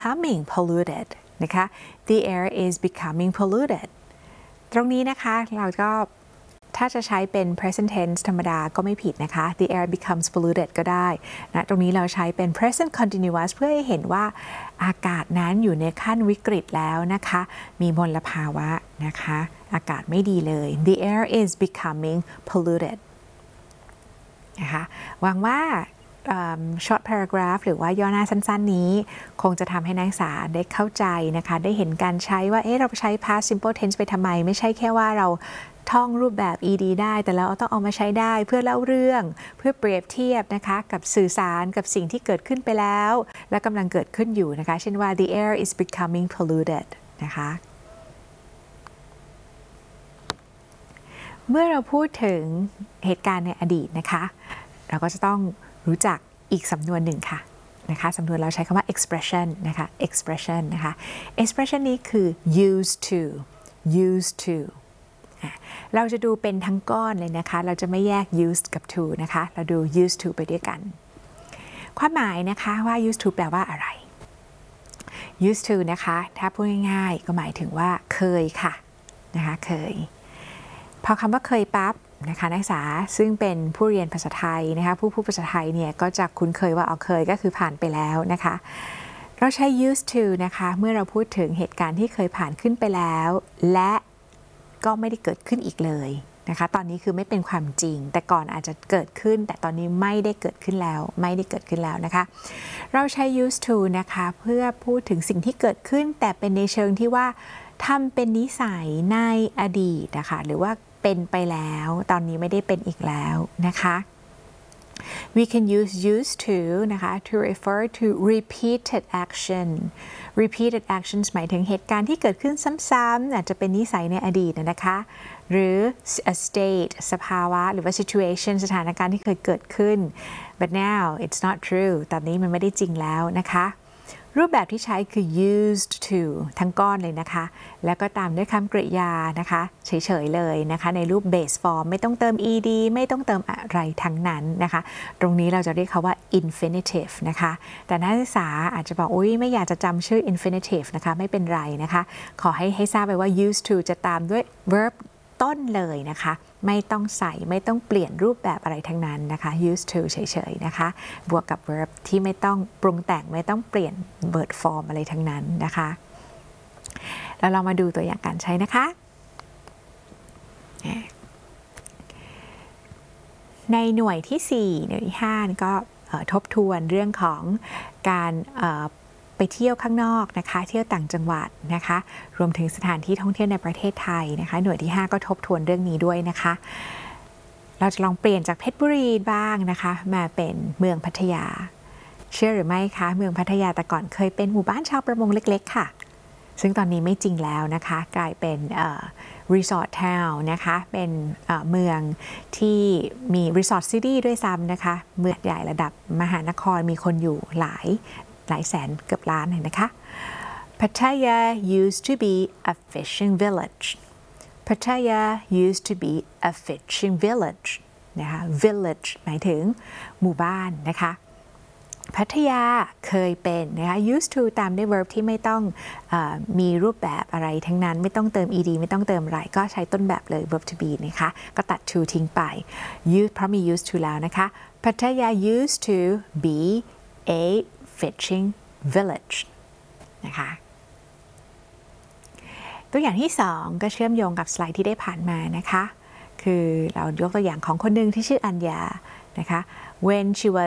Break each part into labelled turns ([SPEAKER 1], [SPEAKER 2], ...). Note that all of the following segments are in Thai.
[SPEAKER 1] becoming polluted นะคะ the air is becoming polluted ตรงนี้นะคะเราก็ถ้าจะใช้เป็น present tense ธรรมดาก็ไม่ผิดนะคะ the air becomes polluted ก็ได้นะตรงนี้เราใช้เป็น present continuous เพื่อให้เห็นว่าอากาศนั้นอยู่ในขั้นวิกฤตแล้วนะคะมีมลภาวะนะคะอากาศไม่ดีเลย the air is becoming polluted นะคะหวังว่าshort paragraph หรือว่าย่อหน้าสั้นๆนี้คงจะทำให้นักศึกษาได้เข้าใจนะคะได้เห็นการใช้ว่าเราใช้ past simple tense ไปทำไมไม่ใช่แค่ว่าเราท่องรูปแบบ ed ได้แต่เราต้องเอามาใช้ได้เพื่อเล่าเรื่องเพื่อเปรียบเทียบนะคะกับสื่อสารกับสิ่งที่เกิดขึ้นไปแล้วและกำลังเกิดขึ้นอยู่นะคะเช่นว่า the air is becoming polluted นะคะเมื่อเราพูดถึงเหตุการณ์ในอดีตนะคะเราก็จะต้องรู้จักอีกสำนวนหนึ่งค่ะนะคะสำนวนเราใช้คำว่า expression นะคะ expression นะคะ expression นี้คือ used to เราจะดูเป็นทั้งก้อนเลยนะคะเราจะไม่แยก used กับ to นะคะเราดู used to ไปด้วยกันความหมายนะคะว่า used to แปลว่าอะไร used to นะคะถ้าพูดง่ายๆก็หมายถึงว่าเคยค่ะนะคะเคยพอคำว่าเคยปั๊บนะคะนักศึกษาซึ่งเป็นผู้เรียนภาษาไทยนะคะผู้พูดภาษาไทยเนี่ยก็จะคุ้นเคยว่าเคยก็คือผ่านไปแล้วนะคะเราใช้ used to นะคะเมื่อเราพูดถึงเหตุการณ์ที่เคยผ่านขึ้นไปแล้วและก็ไม่ได้เกิดขึ้นอีกเลยนะคะตอนนี้คือไม่เป็นความจริงแต่ก่อนอาจจะเกิดขึ้นแต่ตอนนี้ไม่ได้เกิดขึ้นแล้วนะคะเราใช้ used to นะคะเพื่อพูดถึงสิ่งที่เกิดขึ้นแต่เป็นในเชิงที่ว่าทำเป็นนิสัยในอดีตนะคะหรือว่าเป็นไปแล้วตอนนี้ไม่ได้เป็นอีกแล้วนะคะ we can use used to นะคะ to refer to repeated actions หมายถึงเหตุการณ์ที่เกิดขึ้นซ้ำๆอาจจะเป็นนิสัยในอดีตนะคะหรือ a state สภาวะหรือว่า situation สถานการณ์ที่เคยเกิดขึ้น but now it's not true ตอนนี้มันไม่ได้จริงแล้วนะคะรูปแบบที่ใช้คือ used to ทั้งก้อนเลยนะคะแล้วก็ตามด้วยคำกริยานะคะเฉยๆเลยนะคะในรูป base form ไม่ต้องเติม ed ไม่ต้องเติมอะไรทั้งนั้นนะคะตรงนี้เราจะเรียกเขาว่า infinitive นะคะแต่นักศึกษาอาจจะบอกไม่อยากจะจำชื่อ infinitive นะคะไม่เป็นไรนะคะขอให้ทราบไปว่า used to จะตามด้วย verb ต้นเลยนะคะไม่ต้องใส่ไม่ต้องเปลี่ยนรูปแบบอะไรทั้งนั้นนะคะ used to เฉยๆนะคะบวกกับ verb ที่ไม่ต้องปรุงแต่งไม่ต้องเปลี่ยน word form อะไรทั้งนั้นนะคะแล้วเรามาดูตัวอย่างการใช้นะคะในหน่วยที่4หน่วยที่5ก็ทบทวนเรื่องของการไปเที่ยวข้างนอกนะคะเที่ยวต่างจังหวัดนะคะรวมถึงสถานที่ท่องเที่ยวในประเทศไทยนะคะหน่วยที่5ก็ทบทวนเรื่องนี้ด้วยนะคะเราจะลองเปลี่ยนจากเพชรบุรีบ้างนะคะมาเป็นเมืองพัทยาเชื่อหรือไม่คะเมืองพัทยาแต่ก่อนเคยเป็นหมู่บ้านชาวประมงเล็กๆค่ะซึ่งตอนนี้ไม่จริงแล้วนะคะกลายเป็นรีสอร์ททาวน์นะคะเป็นเมืองที่มีรีสอร์ทซิตี้ด้วยซ้ำนะคะเมืองใหญ่ระดับมหานครมีคนอยู่หลายแสนเกือบล้านเลยนะคะ Pattaya used to be a fishing village Pattaya used to be a fishing village นะคะ village หมายถึงหมู่บ้านนะคะพัทยาเคยเป็นนะคะ used to ตามด้วย verb ที่ไม่ต้องมีรูปแบบอะไรทั้งนั้นไม่ต้องเติม ed ไม่ต้องเติมอะไรก็ใช้ต้นแบบเลย verb to be นะคะก็ตัด to ทิ้งไป เพราะมี used to แล้วนะคะ Pattaya used to be a fishing village นะคะตัวอย่างที่2ก็เชื่อมโยงกับสไลด์ที่ได้ผ่านมานะคะคือเรายกตัวอย่างของคนหนึ่งที่ชื่ออัญญานะคะ when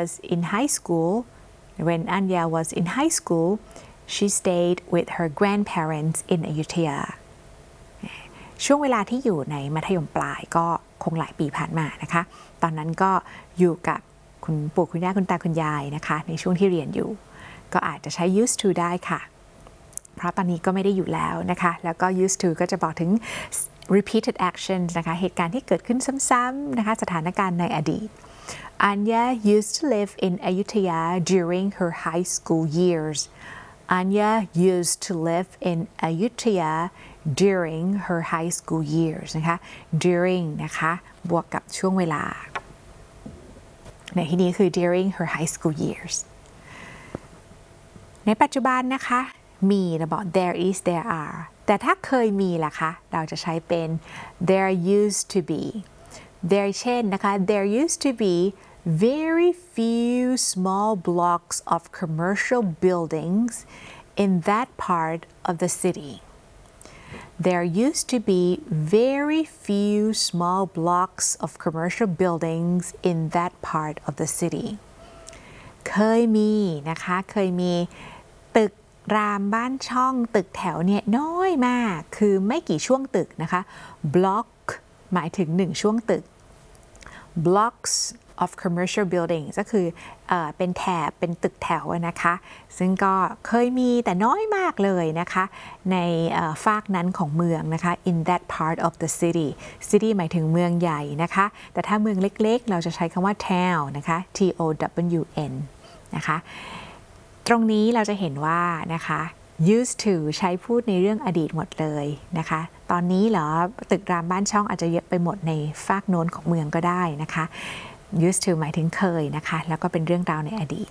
[SPEAKER 1] Anya was in high school she stayed with her grandparents in Ayutthaya ช่วงเวลาที่อยู่ในมัธยมปลายก็คงหลายปีผ่านมานะคะตอนนั้นก็อยู่กับคุณปู่คุณย่าคุณตาคุณยายนะคะในช่วงที่เรียนอยู่ก็อาจจะใช้ used to ได้ค่ะเพราะตอนนี้ก็ไม่ได้อยู่แล้วนะคะแล้วก็ used to ก็จะบอกถึง repeated actions นะคะเหตุการณ์ที่เกิดขึ้นซ้ำๆนะคะสถานการณ์ในอดีต Anya used to live in Ayutthaya during her high school years Anya used to live in Ayutthaya during her high school years นะคะ during นะคะบวกกับช่วงเวลาในที่นี้คือ during her high school years ในปัจจุบันนะคะมีเราบอก there is there are แต่ถ้าเคยมีล่ะคะเราจะใช้เป็น there used to be there เช่นนะคะ there used to be very few small blocks of commercial buildings in that part of the city. There used to be very few small blocks of commercial buildings in that part of the city. เคยมีนะคะเคยมีตึกรามบ้านช่องตึกแถวเนี่ยน้อยมากคือไม่กี่ช่วงตึกนะคะ block หมายถึง1ช่วงตึก blocks of commercial buildings ก็คือเป็นแถบเป็นตึกแถวนะคะซึ่งก็เคยมีแต่น้อยมากเลยนะคะในฝากนั้นของเมืองนะคะ in that part of the city city หมายถึงเมืองใหญ่นะคะแต่ถ้าเมืองเล็กๆเราจะใช้คำว่า town นะคะ town นะคะตรงนี้เราจะเห็นว่านะคะ used to ใช้พูดในเรื่องอดีตหมดเลยนะคะตอนนี้เหรอตึกรามบ้านช่องอาจจะเยอะไปหมดในฝากโน้นของเมืองก็ได้นะคะ used to หมายถึงเคยนะคะแล้วก็เป็นเรื่องราวในอดีต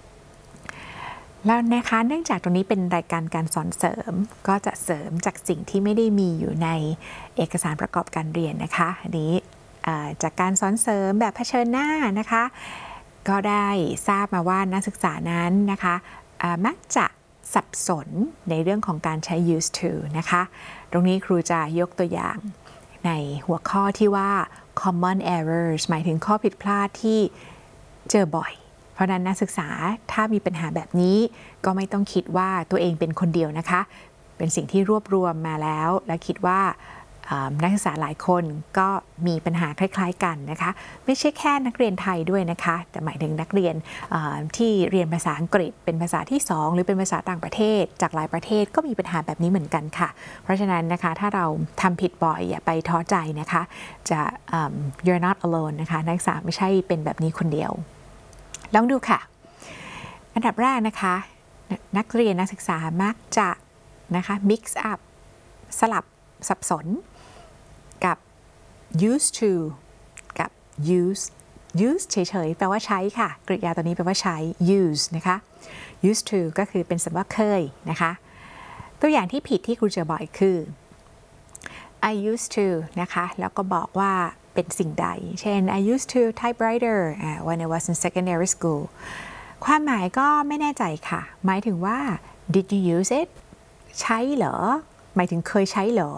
[SPEAKER 1] แล้วนะคะเนื่องจากตรงนี้เป็นรายการการสอนเสริมก็จะเสริมจากสิ่งที่ไม่ได้มีอยู่ในเอกสารประกอบการเรียนนะคะอันนี้จากการสอนเสริมแบบเผชิญหน้านะคะก็ได้ทราบมาว่านักศึกษานั้นนะคะมักจะสับสนในเรื่องของการใช้ used to นะคะตรงนี้ครูจะยกตัวอย่างในหัวข้อที่ว่า common errors หมายถึงข้อผิดพลาดที่เจอบ่อยเพราะนั้นนักศึกษาถ้ามีปัญหาแบบนี้ก็ไม่ต้องคิดว่าตัวเองเป็นคนเดียวนะคะเป็นสิ่งที่รวบรวมมาแล้วและคิดว่านักศึกษาหลายคนก็มีปัญหาคล้ายๆกันนะคะไม่ใช่แค่นักเรียนไทยด้วยนะคะแต่หมายถึงนักเรียนที่เรียนภาษาอังกฤษเป็นภาษาที่2หรือเป็นภาษาต่างประเทศจากหลายประเทศก็มีปัญหาแบบนี้เหมือนกันค่ะเพราะฉะนั้นนะคะถ้าเราทำผิดบ่อยอย่าไปท้อใจนะคะจะ you're not alone นะคะนักศึกษาไม่ใช่เป็นแบบนี้คนเดียวลองดูค่ะอันดับแรกนะคะนักเรียนนักศึกษามักจะนะคะ mix up สลับสับสนกับ used to กับ use เฉยๆแปลว่าใช้ค่ะกริยาตัวนี้แปลว่าใช้ use นะคะ used to ก็คือเป็นศัพท์ว่าเคยนะคะตัวอย่างที่ผิดที่ครูเจอบ่อยคือ I used to นะคะแล้วก็บอกว่าเป็นสิ่งใดเช่น I used to typewriter when I was in secondary school ความหมายก็ไม่แน่ใจค่ะหมายถึงว่า did you use it ใช้เหรอหมายถึงเคยใช้เหรอ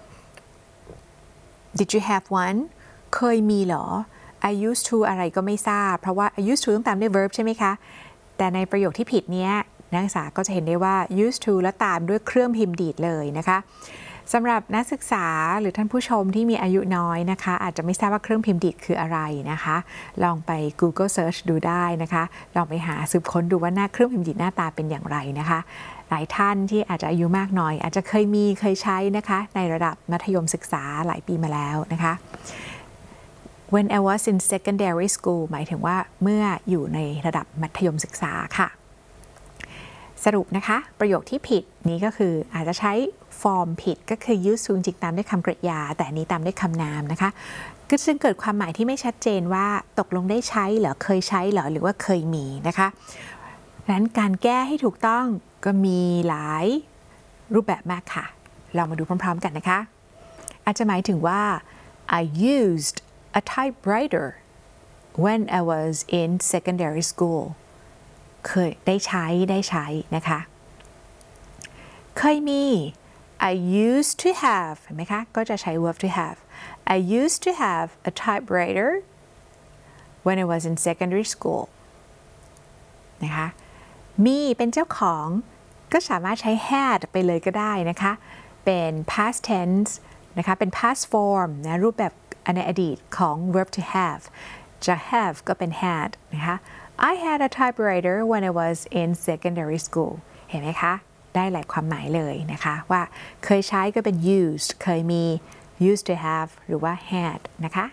[SPEAKER 1] Did you have one เคยมีเหรอ I used to อะไรก็ไม่ทราบเพราะว่า I used to ต้องตามด้วย verb ใช่ไหมคะแต่ในประโยคที่ผิดเนี้ยนักศึกษาก็จะเห็นได้ว่า used to แล้วตามด้วยเครื่องพิมพ์ดีดเลยนะคะสำหรับนักศึกษาหรือท่านผู้ชมที่มีอายุน้อยนะคะอาจจะไม่ทราบว่าเครื่องพิมพ์ดีดคืออะไรนะคะลองไป Google Search ดูได้นะคะลองไปหาสืบค้นดูว่าหน้าเครื่องพิมพ์ดีดหน้าตาเป็นอย่างไรนะคะหลายท่านที่อาจจะอายุมากหน่อยอาจจะเคยใช้นะคะในระดับมัธยมศึกษาหลายปีมาแล้วนะคะ When I was in secondary school หมายถึงว่าเมื่ออยู่ในระดับมัธยมศึกษาค่ะสรุปนะคะประโยคที่ผิดนี้ก็คืออาจจะใช้ฟอร์มผิดก็คือ use to จริงๆตามด้วยคำกริยาแต่นี้ตามด้วยคำนามนะคะก็จึงเกิดความหมายที่ไม่ชัดเจนว่าตกลงได้ใช้เหรอเคยใช้เหรอหรือว่าเคยมีนะคะดังนั้นการแก้ให้ถูกต้องก็มีหลายรูปแบบมากค่ะเรามาดูพร้อมๆกันนะคะอาจจะหมายถึงว่า I used a typewriter when I was in secondary school เคยได้ใช้นะคะเคยมี I used to have เห็นไหมคะก็จะใช้ verb to have I used to have a typewriter when I was in secondary school นะคะมีเป็นเจ้าของก็สามารถใช้ had ไปเลยก็ได้นะคะเป็น past tense นะคะเป็น past form นะรูปแบบในอดีตของ verb to have จะ have ก็เป็น had นะคะ I had a typewriter when I was in secondary school เห็นไหมคะได้หลายความหมายเลยนะคะว่าเคยใช้ก็เป็น used เคยมี used to have หรือว่า had นะคะ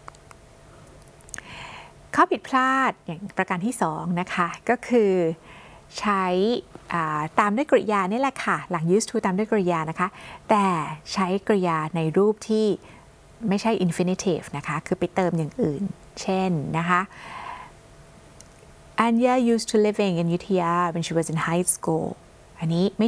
[SPEAKER 1] ข้อผิดพลาดอย่างประการที่2นะคะก็คือใช้ตามด้วยกริยานี่แหละค่ะหลัง used to ตามด้วยกริยานะคะแต่ใช้กริยาในรูปที่ไม่ใช่ infinitive นะคะคือไปเติมอย่างอื่นเช่นนะคะ Anya used to living in Yuttaya when she was in high school อันนี้ไม่